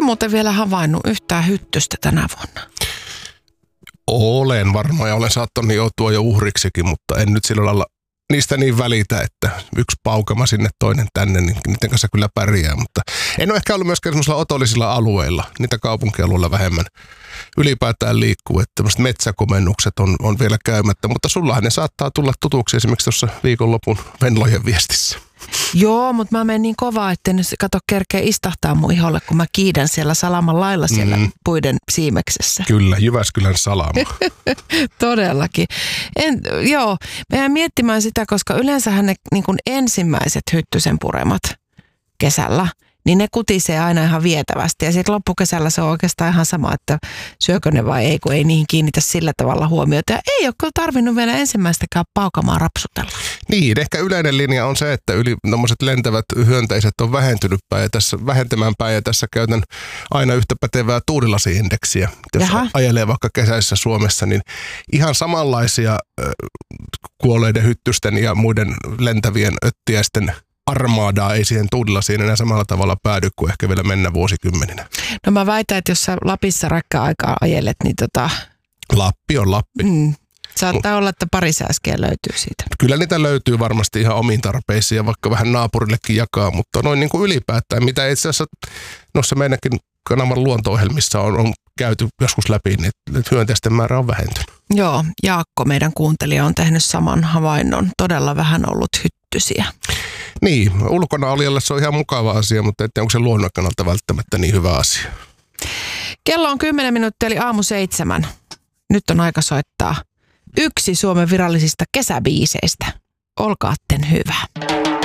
muuten vielä havainnut yhtään hyttystä tänä vuonna? Olen varmaan ja olen saattanut joutua jo uhriksikin, mutta en nyt sillä lailla niistä niin välitä, että yksi paukama sinne, toinen tänne, niin niiden kanssa kyllä pärjää. Mutta en ole ehkä ollut myöskään semmoisilla otollisilla alueilla. Niitä kaupunkialueilla vähemmän ylipäätään liikkuu, että tämmöiset metsäkomennukset on vielä käymättä. Mutta sullahan ne saattaa tulla tutuksi esimerkiksi tuossa viikonlopun Venlojen viestissä. Joo, mutta mä menen niin kovaa, että en kato kerkeä istahtaa mun iholle, kun mä kiidän siellä salaman lailla siellä puiden siimeksessä. Kyllä, Jyväskylän salama. Todellakin. Mä jäin miettimään sitä, koska yleensähän ne niin kuin ensimmäiset hyttysen puremat kesällä, niin ne kutisee aina ihan vietävästi. Ja sitten loppukesällä se on oikeastaan ihan sama, että syökö ne vai ei, kun ei niihin kiinnitä sillä tavalla huomiota. Ja ei ole kyllä tarvinnut vielä ensimmäistäkään paukamaa rapsutella. Niin, ehkä yleinen linja on se, että tommoset lentävät hyönteiset on vähentämään päin ja tässä käytän aina yhtä pätevää tuulilasi-indeksiä. Jos ajelee vaikka kesäisessä Suomessa, niin ihan samanlaisia kuolleiden hyttysten ja muiden lentävien öttiäisten armaadaa ei siihen tuulilasiin enää samalla tavalla päädy kuin ehkä vielä mennä vuosikymmeninä. No mä väitän, että jos sä Lapissa rakka-aikaa ajelet, niin Lappi on Lappi. Saattaa olla, että pari sääskeä löytyy siitä. Kyllä niitä löytyy varmasti ihan omiin tarpeisiin ja vaikka vähän naapurillekin jakaa, mutta noin niin kuin ylipäätään, mitä itse asiassa noissa meidänkin kanavan luonto-ohjelmissa on käyty joskus läpi, niin hyönteisten määrä on vähentynyt. Joo, Jaakko, meidän kuuntelija, on tehnyt saman havainnon. Todella vähän ollut hyttysiä. Niin, ulkona olijalle se on ihan mukava asia, mutta ette onko se luonnon kannalta välttämättä niin hyvä asia. Kello on 10 minuuttia, eli 6:07. Nyt on aika soittaa yksi Suomen virallisista kesäbiiseistä. Olkaatten hyvä.